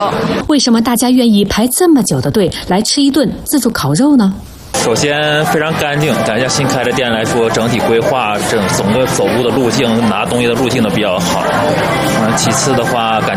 为什么大家愿意排这么久的队来吃一顿自助烤肉呢？ 首先非常干净，感觉新开的店来说，整体规划、整个走路的路径、拿东西的路径都比较好。其次的话，感